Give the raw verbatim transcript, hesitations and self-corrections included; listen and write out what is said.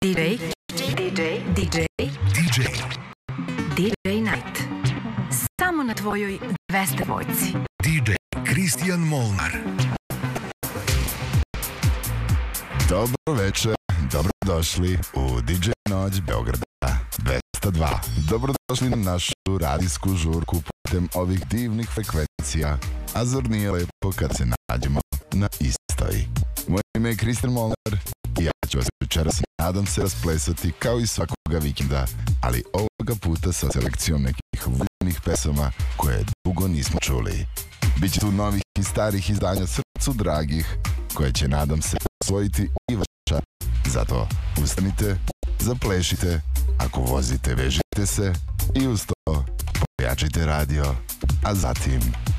D J, D J, D J, D J, D J Night. Samo na tvojoj dvesta dvojci. D J Kristijan Molnar. Dobro večer, dobrodošli u D J Noć Beograda dvesta dva. Dobrodošli na našu radijsku žurku putem ovih divnih frekvencija, a zar nije lepo kad se nađemo na istoj. Moje ime je Kristijan Molnar i ja ću vas večeras, nadam se, rasplesati kao i svakoga vikenda, ali ovoga puta sa selekcijom nekih voljenih pesama koje dugo nismo čuli. Biće tu novih i starih izdanja srcu dragih, koje će, nadam se, osvojiti i vaša. Zato ustanite, zaplešite, ako vozite vežite se i uz to pojačajte radio, a zatim